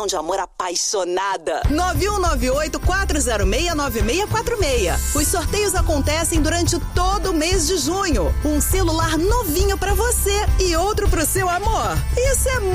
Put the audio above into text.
de amor apaixonada. 9198-406-9646. Os sorteios acontecem durante todo o mês de junho. Um celular novinho pra você e outro pro seu amor. Isso é